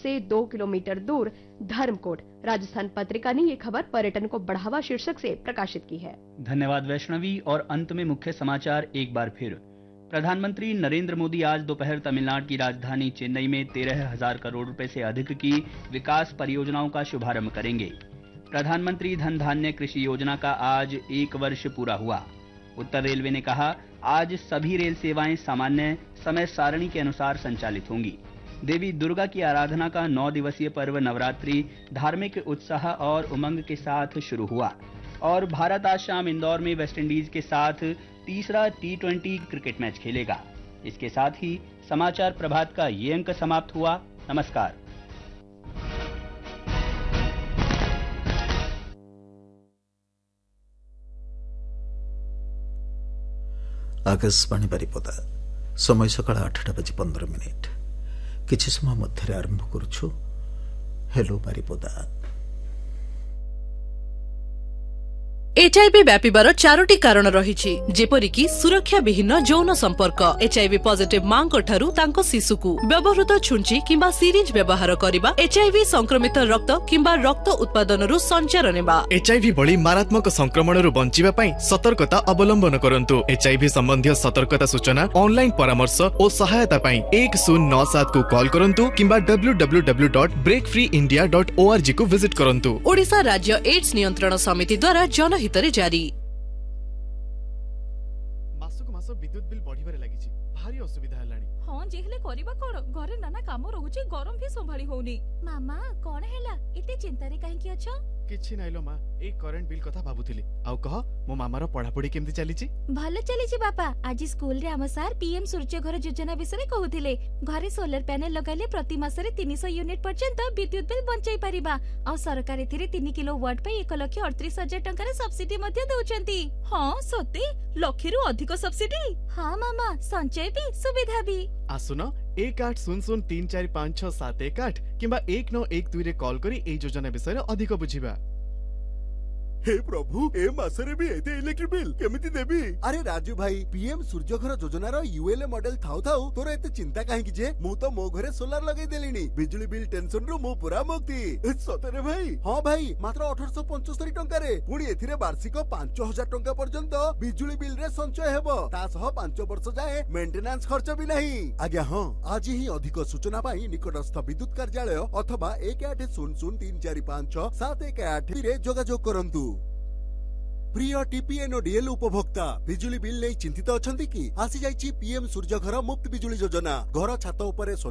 से 2 किलोमीटर दूर धर्मकोट। राजस्थान पत्रिका ने ये खबर पर्यटन को बढ़ावा शीर्षक से प्रकाशित की है। धन्यवाद वैष्णवी। और अंत में मुख्य समाचार एक बार फिर। प्रधानमंत्री नरेंद्र मोदी आज दोपहर तमिलनाडु की राजधानी चेन्नई में 13,000 करोड़ रुपए से अधिक की विकास परियोजनाओं का शुभारंभ करेंगे। प्रधानमंत्री धन धान्य कृषि योजना का आज 1 वर्ष पूरा हुआ। उत्तर रेलवे ने कहा, आज सभी रेल सेवाएं सामान्य समय सारणी के अनुसार संचालित होंगी। देवी दुर्गा की आराधना का 9 दिवसीय पर्व नवरात्रि धार्मिक उत्साह और उमंग के साथ शुरू हुआ। और भारत आज शाम इंदौर में वेस्टइंडीज के साथ तीसरा T20 क्रिकेट मैच खेलेगा। इसके साथ ही समाचार प्रभात का ये अंक समाप्त हुआ। नमस्कार। आकाशवाणी बारिपदा समय सकाळ 8:15 किछि समय मध्य आरंभ करुछु हेलो बारिपदा। एचआईवी व्यापिबार 4टी कारण रहिछि, जेपरिकि सुरक्षा विहीन यौन संपर्क, एचआईवी पॉजिटिव मांको ठारू तांको शिशुकु व्यवहृत छुंची किंबा सीरीज व्यवहार करिबा, एचआईवी संक्रमित रक्त किंबा रक्त उत्पादनरु संचार नेबा। एचआईवी भली मारात्मक संक्रमणरु बंचिबा पई सतर्कता अवलंबन करंतु। एचआईवी संबंधी सतर्कता सूचना, ऑनलाइन परामर्श और सहायता पई 1097 को कॉल करंतु किंबा www.breakfreeindia.org को विजिट करंतु। ओडिशा राज्य एड्स नियंत्रण समिति द्वारा जनहित रे जारी। मासको मास विद्युत बिल बढ़िबारे लागिछि, भारी असुविधा हलानी। हां जेहले करबा कोन, घरे नाना काम रहुछि, गरम भी संभाली होउनी। मामा कोन हैला एते चिंता रे काहे की अछ? किछि नाइलो मा, ए करंट बिल कथा भाबुथिली। आउ कह मो मामार पढापढी केमति चलीछि? भलो चलीछि बापा। आज स्कूल रे हम सर पीएम सूर्य घर योजना विषय कहउथिले। घरे सोलर पैनल लगाइले प्रति मासरे 300 यूनिट पर्यंत विद्युत बिल बंचाई परिबा। आ सरकार एथिरे 3 किलोवाट पे 1,38,000 टंका रे सब्सिडी मध्ये दउचंती। हां सते लक्षेरु अधिक सब्सिडी। हां मामा, संचय भी सुविधा भी। आसुन 1800345678 किंबा 1912 रे कॉल करी ए योजना विषय अधिक बुझिबा। हे प्रभु, ए मासरे भी एते इलेक्ट्रिक बिल केमिति देबी? अरे राजू भाई, पीएम सूर्यघर योजनार यूएलए मॉडल थाउ थाउ तोर एते चिंता काहे कि जे मु तो मो घरे सोलार लगै देलिनी। बिजली बिल टेंशन रो मु पूरा मुक्ति। सतरे भाई? हां भाई, मात्र 1875 टंका रे पुणी एथिरे वार्षिक 5000 टंका पर्यंत बिजली बिल रे संचय हेबो। ता सह 5 वर्ष जाए मेंटेनेंस खर्च भी नहीं। आज्ञा हां, आज ही अधिक सूचना पाई निकटस्थ विद्युत कार्यालय अथवा 1800345718 रे जोगाजोग करंतु। प्रिय टीपीएनओडीएल उपभोक्ता, बिजुली बिल नहीं चिंतित अछंती कि? आसी जाइछि पीएम सूर्यघर मुफ्त बिजुली योजना। घर छात उपरे